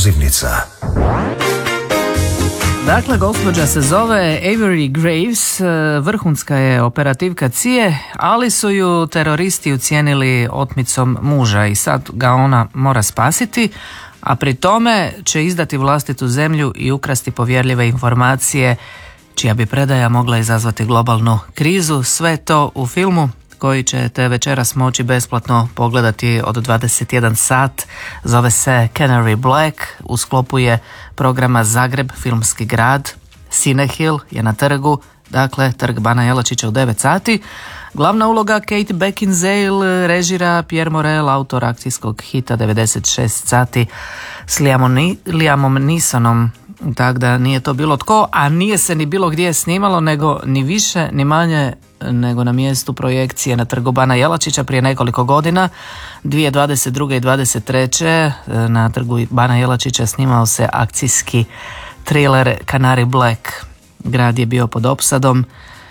Pozivnica. Dakle, gospođa se zove Avery Graves, vrhunska je operativka CIA, ali su ju teroristi ucijenili otmicom muža i sad ga ona mora spasiti, a pri tome će izdati vlastitu zemlju i ukrasti povjerljive informacije čija bi predaja mogla izazvati globalnu krizu. Sve to u filmu koji ćete večeras moći besplatno pogledati od 21 sat. Zove se Canary Black, u sklopu je programa Zagreb, filmski grad. Cinehill je na trgu, dakle trg Bana Jelačića u 9 sati. Glavna uloga Kate Beckinsale, režira Pierre Morel, autor akcijskog hita 96 sati s Liamom Neesonom. Tako da nije to bilo tko, a nije se ni bilo gdje snimalo, nego ni više ni manje nego na mjestu projekcije na trgu Bana Jelačića prije nekoliko godina. 2022. i 2023. na trgu Bana Jelačića snimao se akcijski thriller Canary Black. Grad je bio pod opsadom.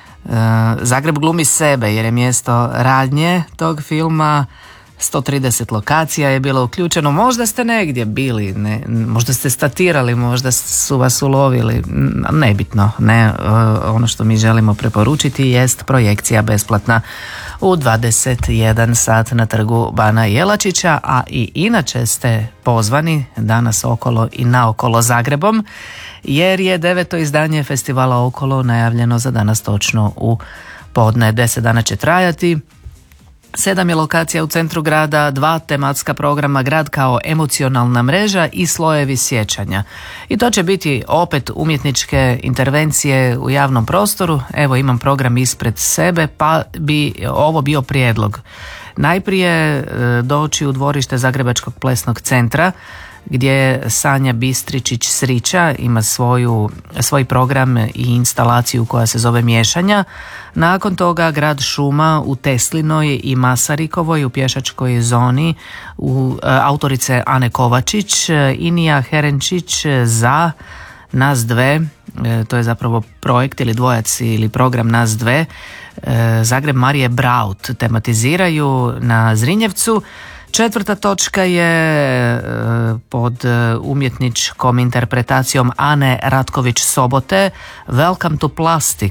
Zagreb glumi sebe jer je mjesto radnje tog filma. 130 lokacija je bilo uključeno. Možda ste negdje bili, možda ste statirali, možda su vas ulovili, nebitno. Ono što mi želimo preporučiti jest projekcija besplatna u 21 sat na trgu Bana Jelačića, a i inače ste pozvani danas okolo i naokolo Zagrebom, jer je 9. izdanje festivala Okolo najavljeno za danas točno u podne. 10 dana će trajati. 7 je lokacija u centru grada, 2 tematska programa, grad kao emocionalna mreža i slojevi sjećanja. I to će biti opet umjetničke intervencije u javnom prostoru. Evo, imam program ispred sebe, pa bi ovo bio prijedlog. Najprije doći u dvorište Zagrebačkog plesnog centra, gdje Sanja Bistričić-Srića ima svoj program i instalaciju koja se zove Miješanja. Nakon toga grad šuma u Teslinoj i Masarikovoj u pješačkoj zoni u autorice Ane Kovačić, Inija Herenčić za Nas dve, to je zapravo projekt ili dvojac ili program Nas dve. Zagreb Marije Braut tematiziraju na Zrinjevcu. 4. točka je pod umjetničkom interpretacijom Ane Ratković-Sobote, Welcome to Plastic.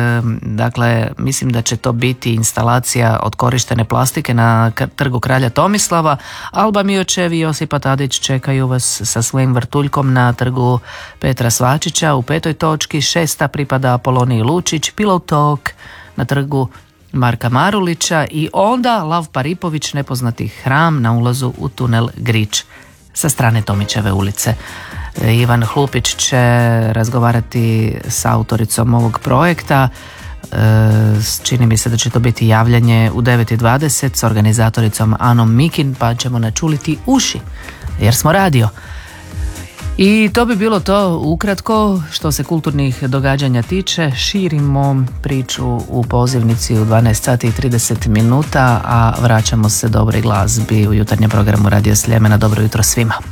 Dakle, mislim da će to biti instalacija od korištene plastike na trgu Kralja Tomislava. Alba Miočev i Josipa Tadić čekaju vas sa svojim vrtuljkom na trgu Petra Svačića. U 5. točki 6. pripada Apoloniji Lučić, Pillow Talk na trgu Marka Marulića i onda Lav Paripović, Nepoznati hram na ulazu u tunel Grič sa strane Tomićeve ulice. Ivan Hlupić će razgovarati s autoricom ovog projekta. Čini mi se da će to biti javljanje u 9:20 s organizatoricom Anom Mikin, pa ćemo načuliti uši jer smo radio. I to bi bilo to ukratko što se kulturnih događanja tiče. Širimo priču u pozivnici u 12 sati i 30 minuta, a vraćamo se dobroj glazbi u jutarnjem programu Radio Sljemena. Dobro jutro svima.